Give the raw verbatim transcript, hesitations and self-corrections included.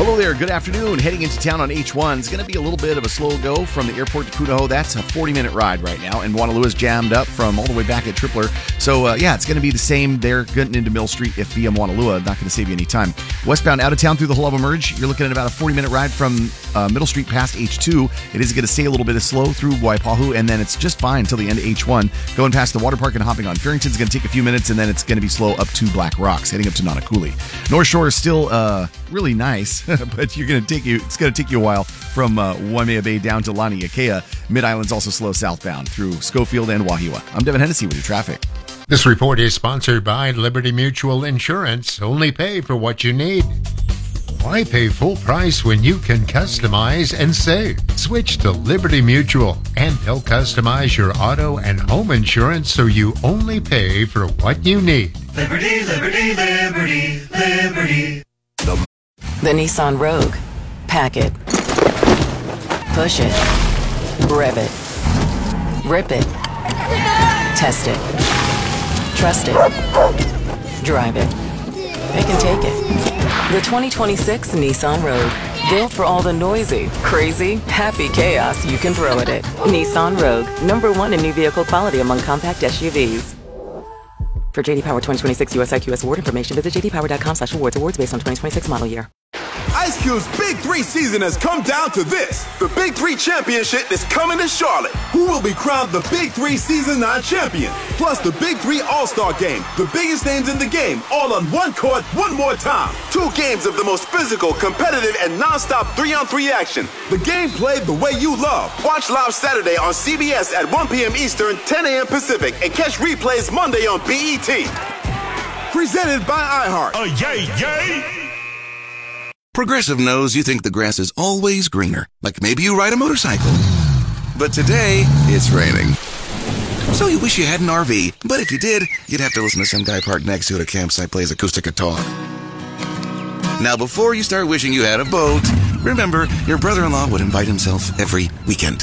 Hello there, good afternoon. Heading into town on H one. It's going to be a little bit of a slow go from the airport to Punahou. That's a forty-minute ride right now, and Wanalua is jammed up from all the way back at Tripler. So, uh, yeah, it's going to be the same there getting into Mill Street if via Wanalua. Not going to save you any time. Westbound out of town through the Hullaba Merge, you're looking at about a forty-minute ride from uh, Middle Street past H two. It is going to stay a little bit of slow through Waipahu, and then it's just fine until the end of H one. Going past the water park and hopping on Farrington's going to take a few minutes, and then it's going to be slow up to Black Rocks, heading up to Nanakuli. North Shore is still uh, really nice, but you're going to take you. It's going to take you a while from uh, Waimea Bay down to Laniakea. Mid-Island's also slow southbound through Schofield and Wahiwa. I'm Devin Hennessy with your traffic. This report is sponsored by Liberty Mutual Insurance. Only pay for what you need. Why pay full price when you can customize and save? Switch to Liberty Mutual, and they'll customize your auto and home insurance so you only pay for what you need. Liberty, liberty, liberty, liberty. The, the Nissan Rogue. Pack it. Push it. Rev it. Rip it. Test it. Trust it. Drive it. It can take it. The twenty twenty-six Nissan Rogue. Built for all the noisy, crazy, happy chaos you can throw at it. Nissan Rogue. Number one in new vehicle quality among compact S U Vs. For J D Power twenty twenty-six U S I Q S award information, visit j d power dot com slash awards. Awards based on twenty twenty-six model year. Ice Cube's Big Three season has come down to this. The Big Three Championship is coming to Charlotte. Who will be crowned the Big Three Season nine champion? Plus the Big Three All-Star Game. The biggest names in the game, all on one court, one more time. Two games of the most physical, competitive, and non-stop three-on-three action. The game played the way you love. Watch live Saturday on C B S at one p.m. Eastern, ten a.m. Pacific, and catch replays Monday on B E T. Presented by iHeart. Oh, yay, yay! Progressive knows you think the grass is always greener, like maybe you ride a motorcycle. But today, it's raining. So you wish you had an R V, but if you did, you'd have to listen to some guy parked next to it at a campsite plays acoustic guitar. Now, before you start wishing you had a boat, remember, your brother-in-law would invite himself every weekend.